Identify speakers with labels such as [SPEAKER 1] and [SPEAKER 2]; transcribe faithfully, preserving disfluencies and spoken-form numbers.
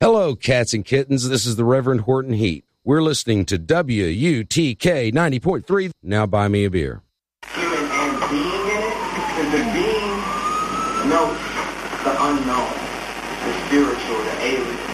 [SPEAKER 1] Hello, cats and kittens. This is the Reverend Horton Heat. We're listening to W U T K ninety point three. Now buy me a beer.
[SPEAKER 2] Human and being in it, because the being knows the unknown, the spiritual, the alien.